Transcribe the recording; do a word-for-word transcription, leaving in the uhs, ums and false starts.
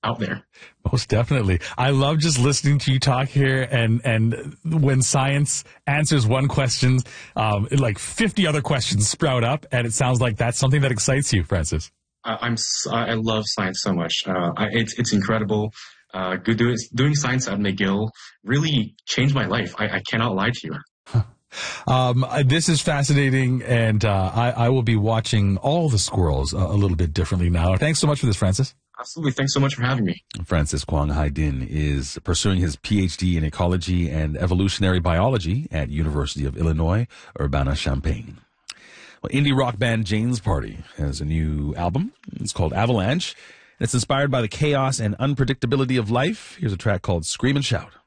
out there. Most definitely. I love just listening to you talk here, and, and when science answers one question, um, like fifty other questions sprout up, and it sounds like that's something that excites you, Francis. I, I'm s- I love science so much. Uh, I, it's it's incredible. Uh, good doing, doing science at McGill really changed my life. I, I cannot lie to you. Um, this is fascinating, and uh, I, I will be watching all the squirrels a, a little bit differently now. Thanks so much for this, Francis. Absolutely. Thanks so much for having me. Francis Kwong Hai Din is pursuing his P H D in ecology and evolutionary biology at University of Illinois, Urbana-Champaign. Well, indie rock band Jane's Party has a new album. It's called Avalanche. And it's inspired by the chaos and unpredictability of life. Here's a track called Scream and Shout.